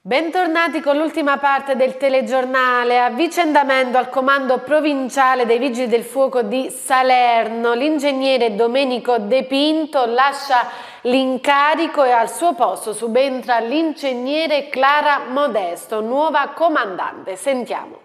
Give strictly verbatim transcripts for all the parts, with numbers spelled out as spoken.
Bentornati con l'ultima parte del telegiornale. Avvicendamento al comando provinciale dei Vigili del Fuoco di Salerno. L'ingegnere Domenico De Pinto lascia l'incarico e al suo posto subentra l'ingegnere Clara Modesto, nuova comandante. Sentiamo.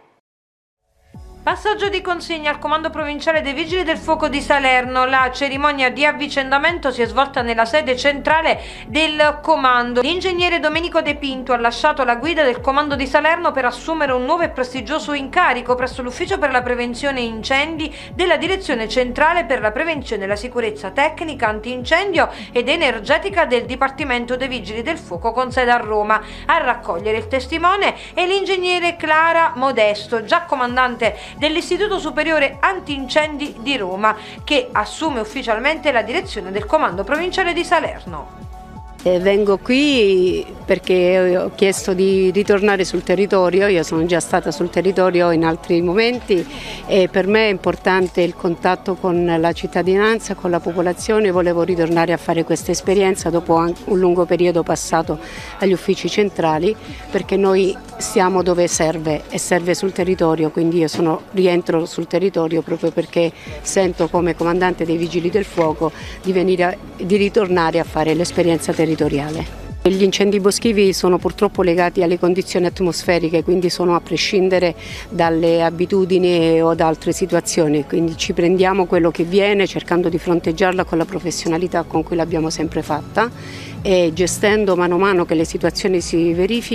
Passaggio di consegna al comando provinciale dei Vigili del Fuoco di Salerno. La cerimonia di avvicendamento si è svolta nella sede centrale del comando. L'ingegnere Domenico De Pinto ha lasciato la guida del comando di Salerno per assumere un nuovo e prestigioso incarico presso l'ufficio per la prevenzione incendi della direzione centrale per la prevenzione e la sicurezza tecnica, antincendio ed energetica del Dipartimento dei Vigili del Fuoco con sede a Roma. A raccogliere il testimone è l'ingegnere Clara Modesto, già comandante dell'Istituto Superiore Antincendi di Roma, che assume ufficialmente la direzione del comando provinciale di Salerno. Eh, vengo qui perché ho chiesto di ritornare sul territorio. Io sono già stata sul territorio in altri momenti e per me è importante il contatto con la cittadinanza, con la popolazione. Volevo ritornare a fare questa esperienza dopo un lungo periodo passato agli uffici centrali, perché noi siamo dove serve e serve sul territorio, quindi io sono, rientro sul territorio proprio perché sento come comandante dei Vigili del Fuoco di, venire a, di ritornare a fare l'esperienza territoriale. Gli incendi boschivi sono purtroppo legati alle condizioni atmosferiche, quindi sono a prescindere dalle abitudini o da altre situazioni, quindi ci prendiamo quello che viene cercando di fronteggiarla con la professionalità con cui l'abbiamo sempre fatta e gestendo mano a mano che le situazioni si,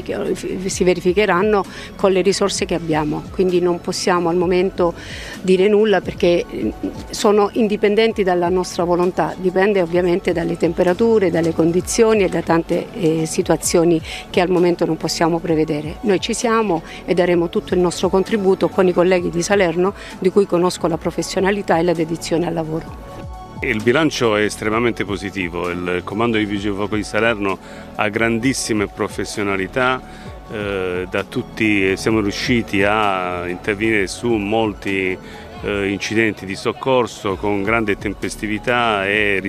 si verificheranno con le risorse che abbiamo, quindi non possiamo al momento dire nulla perché sono indipendenti dalla nostra volontà, dipende ovviamente dalle temperature, dalle condizioni e da tante eh, situazioni che al momento non possiamo prevedere. Noi ci siamo e daremo tutto il nostro contributo con i colleghi di Salerno, di cui conosco la professionalità e la dedizione al lavoro. Il bilancio è estremamente positivo, il comando dei Vigili del Fuoco di Salerno ha grandissime professionalità, eh, da tutti siamo riusciti a intervenire su molti eh, incidenti di soccorso con grande tempestività e